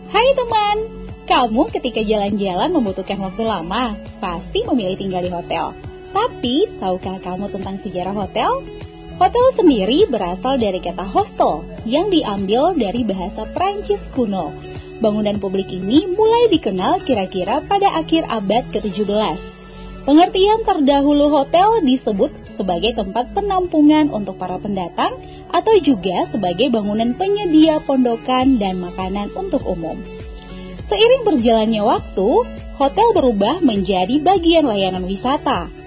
Hai teman, kamu ketika jalan-jalan membutuhkan waktu lama, pasti memilih tinggal di hotel. Tapi, tahukah kamu tentang sejarah hotel? Hotel sendiri berasal dari kata hostel, yang diambil dari bahasa Prancis kuno. Bangunan publik ini mulai dikenal kira-kira pada akhir abad ke-17. Pengertian terdahulu hotel disebut sebagai tempat penampungan untuk para pendatang atau juga sebagai bangunan penyedia pondokan dan makanan untuk umum. Seiring berjalannya waktu, hotel berubah menjadi bagian layanan wisata.